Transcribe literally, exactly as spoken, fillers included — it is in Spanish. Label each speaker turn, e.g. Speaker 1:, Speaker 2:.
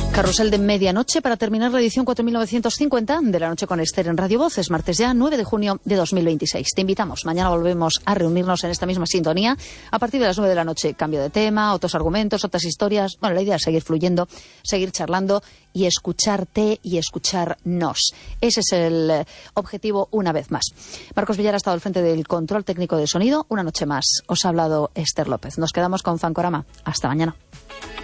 Speaker 1: Carrusel de medianoche para terminar la edición cuatro mil novecientos cincuenta de La Noche con Esther en Radio Voz. Es martes ya, nueve de junio de dos mil veintiséis. Te invitamos. Mañana volvemos a reunirnos en esta misma sintonía. A partir de las nueve de la noche, cambio de tema, otros argumentos, otras historias. Bueno, la idea es seguir fluyendo, seguir charlando y escucharte y escucharnos. Ese es el objetivo una vez más. Marcos Villar ha estado al frente del control técnico de sonido. Una noche más. Os ha hablado Esther López. Nos quedamos con Fancorama. Hasta mañana.